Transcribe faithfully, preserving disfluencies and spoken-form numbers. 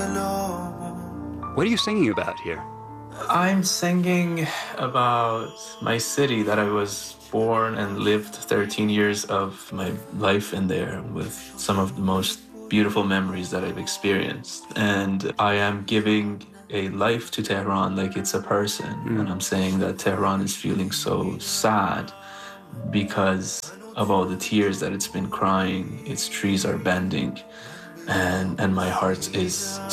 What are you singing about here? I'm singing about my city that I was born and lived thirteen years of my life in there with some of the most beautiful memories that I've experienced. And I am giving a life to Tehran like it's a person. Mm. And I'm saying that Tehran is feeling so sad because of all the tears that it's been crying. Its trees are bending, and, and my heart is